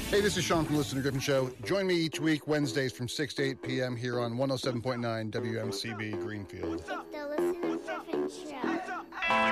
Hey, this is Sean from the Listener Griffin Show. Join me each week, Wednesdays from 6 to 8 p.m. here on 107.9 WMCB Greenfield. It's the Listener Griffin Show.